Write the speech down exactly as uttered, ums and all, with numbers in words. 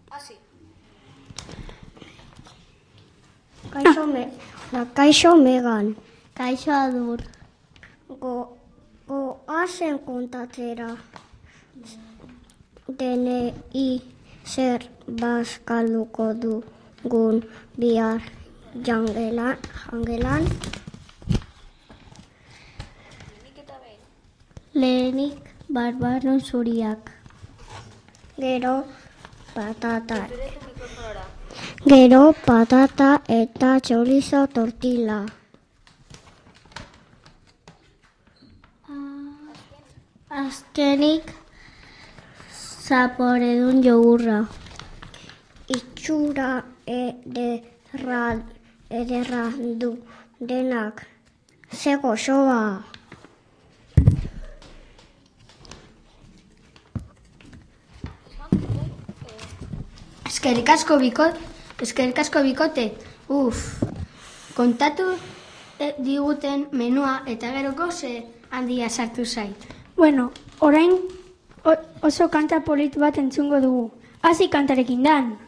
Hasi. Kaixo me, la kaixo Megan. Kaixo Adur. Go, goazen kontatzera denei zer bazkalduko dugun bihar jangelan. jangelan. Lehenik barbaron zuriak. Gero patata. Gero patata eta chorizo tortilla. Azkenik zaporedun jogurra. Itxura ederra, ederra du denak. Ze gozoa. Eskerrik asko bikote, eskerrik asko bikote. Uf, kontatu diguten menua eta geroko ze handia sartu zait. Bueno, orain oso kanta polit bat entzungo dugu. Hasi kantarekin dan!